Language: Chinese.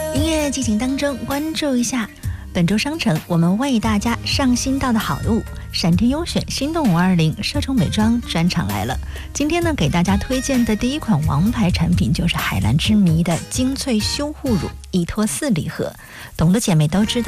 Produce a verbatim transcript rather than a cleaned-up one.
音乐进行当中，关注一下本周商城我们为大家上新到的好物，闪天优选心动五二零奢宠美妆专场来了。今天呢，给大家推荐的第一款王牌产品就是海蓝之谜的精粹修护乳一托四礼盒，懂的姐妹都知道